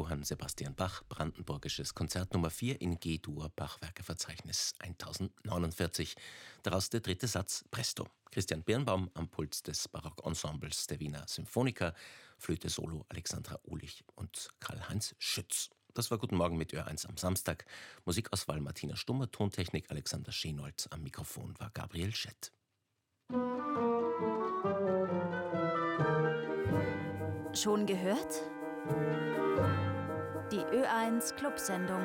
Johann Sebastian Bach, Brandenburgisches Konzert Nummer 4 in G-Dur, Bachwerkeverzeichnis 1049. Daraus der dritte Satz Presto. Christian Birnbaum am Puls des Barockensembles der Wiener Symphoniker, Flöte Solo Alexandra Uhlich und Karl-Heinz Schütz. Das war Guten Morgen mit Ö1 am Samstag. Musikauswahl Martina Stummer, Tontechnik Alexander Schenold, am Mikrofon war Gabriel Schett. Schon gehört? Die Ö1 Clubsendung.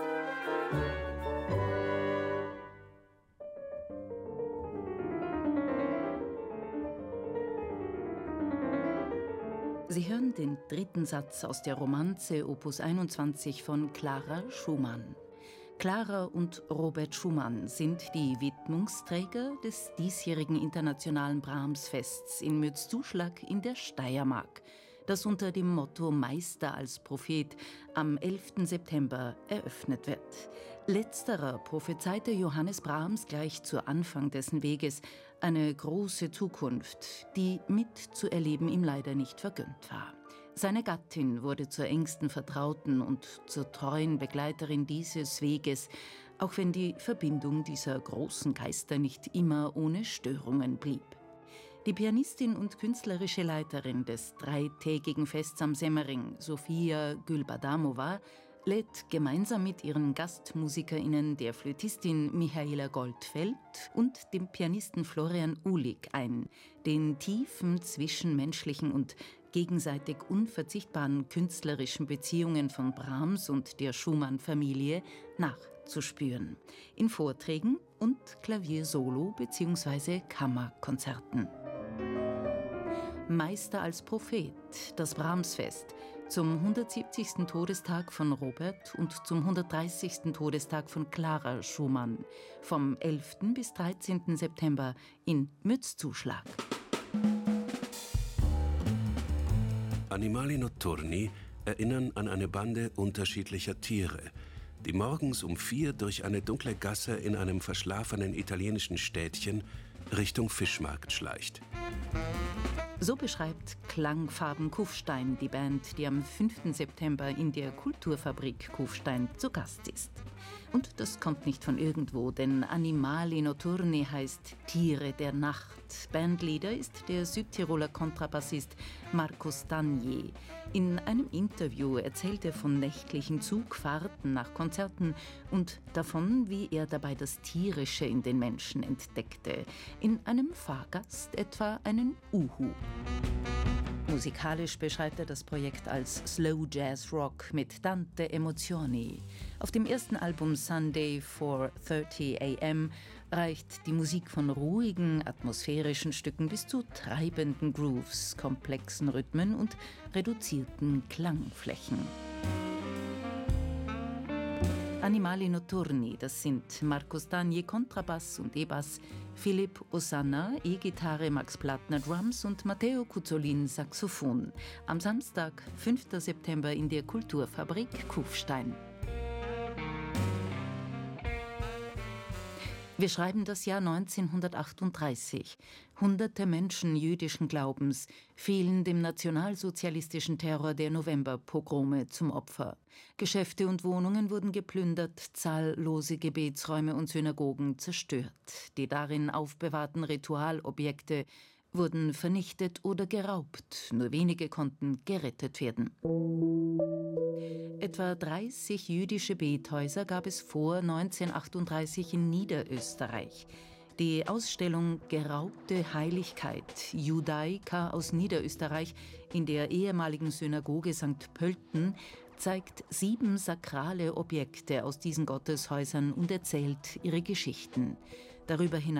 Sie hören den dritten Satz aus der Romanze Opus 21 von Clara Schumann. Clara und Robert Schumann sind die Widmungsträger des diesjährigen Internationalen Brahms-Fests in Mürzzuschlag in der Steiermark, das unter dem Motto Meister als Prophet am 11. September eröffnet wird. Letzterer prophezeite Johannes Brahms gleich zu Anfang dessen Weges eine große Zukunft, die mitzuerleben ihm leider nicht vergönnt war. Seine Gattin wurde zur engsten Vertrauten und zur treuen Begleiterin dieses Weges, auch wenn die Verbindung dieser großen Geister nicht immer ohne Störungen blieb. Die Pianistin und künstlerische Leiterin des dreitägigen Fests am Semmering, Sofia Gülbadamova, lädt gemeinsam mit ihren GastmusikerInnen, der Flötistin Michaela Goldfeld und dem Pianisten Florian Uhlig ein, den tiefen zwischenmenschlichen und gegenseitig unverzichtbaren künstlerischen Beziehungen von Brahms und der Schumann-Familie nachzuspüren. In Vorträgen und Klaviersolo bzw. Kammerkonzerten. Meister als Prophet, das Brahmsfest, zum 170. Todestag von Robert und zum 130. Todestag von Clara Schumann, vom 11. bis 13. September in Mürzzuschlag. Animali Notturni erinnern an eine Bande unterschiedlicher Tiere, die morgens um 4 durch eine dunkle Gasse in einem verschlafenen italienischen Städtchen Richtung Fischmarkt schleicht. So beschreibt Klangfarben Kufstein die Band, die am 5. September in der Kulturfabrik Kufstein zu Gast ist. Und das kommt nicht von irgendwo, denn Animali Notturni heißt Tiere der Nacht. Bandleader ist der Südtiroler Kontrabassist Markus Danier. In einem Interview erzählt er von nächtlichen Zugfahrten nach Konzerten und davon, wie er dabei das Tierische in den Menschen entdeckte. In einem Fahrgast etwa einen Uhu. Musikalisch beschreibt er das Projekt als Slow Jazz Rock mit Tante Emozioni. Auf dem ersten Album Sunday 4:30 AM reicht die Musik von ruhigen, atmosphärischen Stücken bis zu treibenden Grooves, komplexen Rhythmen und reduzierten Klangflächen. Animali Notturni, das sind Markus Danier Kontrabass und E-Bass, Philipp Osanna E-Gitarre, Max Plattner Drums und Matteo Cuzzolin Saxophon. Am Samstag, 5. September in der Kulturfabrik Kufstein. Wir schreiben das Jahr 1938. Hunderte Menschen jüdischen Glaubens fielen dem nationalsozialistischen Terror der Novemberpogrome zum Opfer. Geschäfte und Wohnungen wurden geplündert, zahllose Gebetsräume und Synagogen zerstört. Die darin aufbewahrten Ritualobjekte wurden vernichtet oder geraubt. Nur wenige konnten gerettet werden. Etwa 30 jüdische Bethäuser gab es vor 1938 in Niederösterreich. Die Ausstellung Geraubte Heiligkeit, Judaica aus Niederösterreich in der ehemaligen Synagoge St. Pölten zeigt 7 sakrale Objekte aus diesen Gotteshäusern und erzählt ihre Geschichten. Darüber hinaus